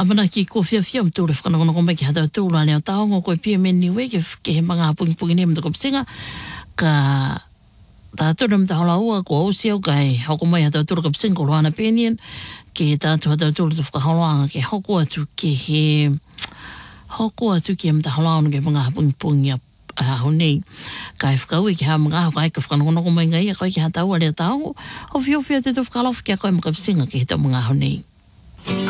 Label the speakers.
Speaker 1: Amana ki ko fia mtu le fana kono kombe ki hata tu la le tao ngo ko pia meni we ke manga pung ni mtu ko singa ka ta tu nem ta la wa ko sia kai ha ko mai hata tu ko singa ko ana penien ke ta tu hata tu tu ka ha ke ha ko tu ke he ha ko tu ke mta ha la ke manga pung ya ho nei kai fka we ki ha manga kai ka fana kono kombe ngai ka ki hata wa le tao o fio te tu ka la ke ko singa ke ta manga ho nei